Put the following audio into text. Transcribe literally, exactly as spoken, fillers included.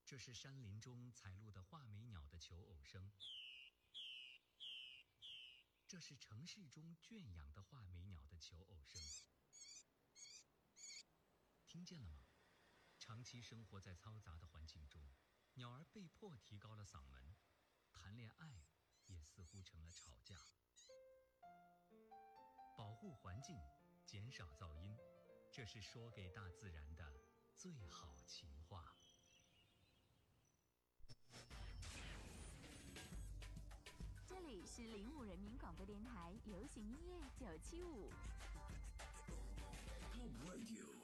这是山林中采录的画眉鸟的求偶声，这是城市中圈养的画眉鸟的求偶声。听见了吗？长期生活在嘈杂的环境中，鸟儿被迫提高了嗓门，谈恋爱也似乎成了吵架。保护环境，减少噪音，这是说给大自然的最好情话。 这里是零五人民广播电台流行音乐九七五。 Top Radio